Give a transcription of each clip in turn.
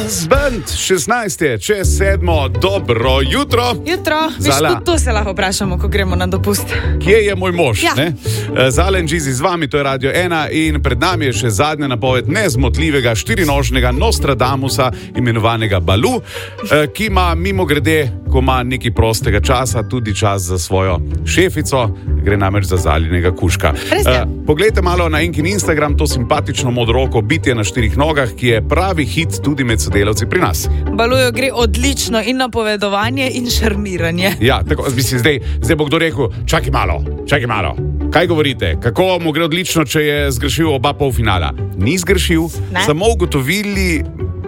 Husband, 16 je, čez 7, dobro jutro. Jutro, veš, tudi to se lahko vprašamo, ko gremo na dopust. Kje je moj mož? Ja. Zala in Gizi z vami, to je Radio 1 in pred nami je še zadnja napoved nezmotljivega štirinožnega Nostradamusa, imenovanega Baloo, ki ima mimogrede, ko ima nekaj prostega časa, tudi čas za svojo šefico, gre namreč za Zalinega kužka. Poglejte malo na Enkin Instagram, to simpatično modroko bitje na 4 nogah, ki je pravi hit tudi med sodelavci pri nas. Balooju gre odlično in napovedovanje in šarmiranje. Ja, tako, mislim, zdaj bo kdo rekel, čakaj malo. Kaj govorite? Kako mu gre odlično, če je zgrešil oba polfinala? Ni zgrešil, samo ugotovili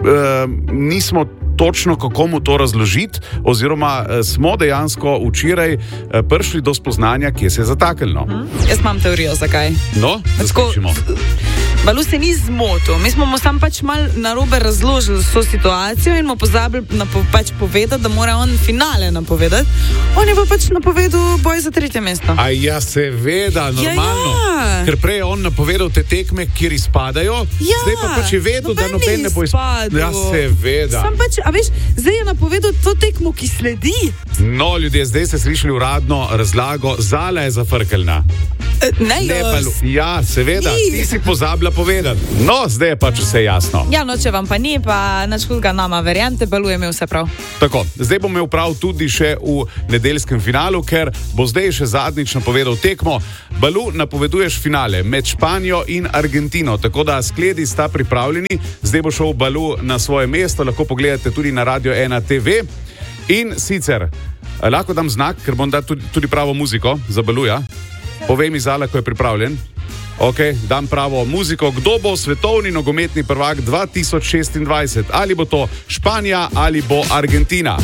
nismo točno, kako mu to razložiti, oziroma smo dejansko včeraj prišli do spoznanja, kje se je zataknilo. Jaz imam teorijo, zakaj. No, zaskočimo. Baloo se ni zmotil, mi smo mu sam pač mal narobe razložili so situacijo in mu pozabili pač povedati, da mora on finale napovedati. On je pa pač napovedal boj za 3. mesto. A ja, seveda, normalno. Ja. Ker prej je on napovedal te tekme, kjer izpadajo, zdaj pa pač je vedel, da noben ne bo izpadel. Ja, seveda. Sam pač, a veš, zdaj je napovedal to tekmo, ki sledi. No, ljudje, zdaj ste slišali uradno razlago, Zala je zafrkeljna. Ne jaz. Ja, seveda, ti si pozabila povedati. No, zdaj je pač vse jasno. Ja, no, če vam pa ni, pa nič hudega nama, verjamete, Baloo je imel vse prav. Tako, zdaj bom imel prav tudi še v nedeljskem finalu, ker bo zdaj še zadnjič napovedal tekmo. Baloo, napoveduješ finale med Španijo in Argentino, tako da skledi sta pripravljeni. Zdaj bo šel Baloo na svoje mesto, lahko pogledate tudi na Radio 1 TV. In sicer, lahko dam znak, ker bom dal tudi pravo muziko za Balooja. Povej mi, Zala, ko je pripravljen. Ok, dam pravo muziko. Kdo bo svetovni nogometni prvak 2026? Ali bo to Španija ali bo Argentina?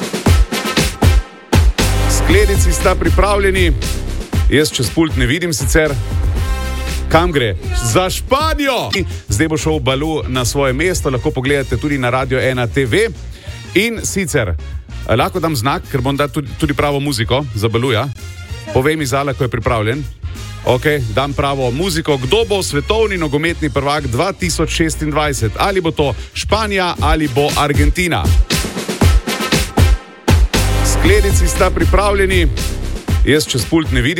Skledici sta pripravljeni. Jaz čez pult ne vidim sicer. Kam gre? Za Španijo! Zdaj bo šel Baloo na svoje mesto, lahko pogledate tudi na Radio 1 TV. In sicer, lahko dam znak, ker bom dal tudi pravo muziko za Balooja. Povej mi, Zala, ko je pripravljen. Ok, dam pravo muziko. Kdo bo svetovni nogometni prvak 2026? Ali bo to Španija ali bo Argentina? Skledici sta pripravljeni. Jaz čez pult ne vidim.